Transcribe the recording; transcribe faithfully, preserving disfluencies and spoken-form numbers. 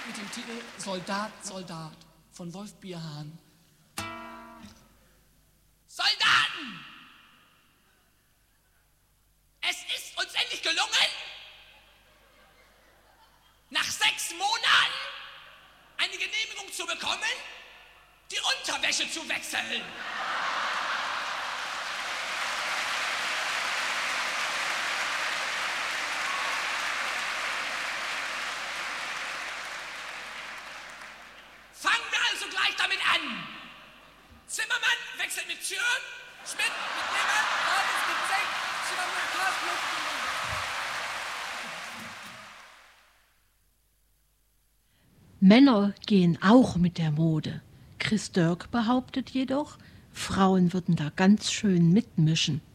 mit dem Titel Soldat, Soldat von Wolf Bierhahn. Soldaten! Es ist uns endlich gelungen, nach sechs Monaten eine Genehmigung zu bekommen, die Unterwäsche zu wechseln. Fangen wir also gleich damit an. Zimmermann wechselt mit Schirn, Schmidt mit Nimmer, Hornes mit Zeck, Zimmermann mit Kraft. Männer gehen auch mit der Mode. Chris Dörk behauptet jedoch, Frauen würden da ganz schön mitmischen.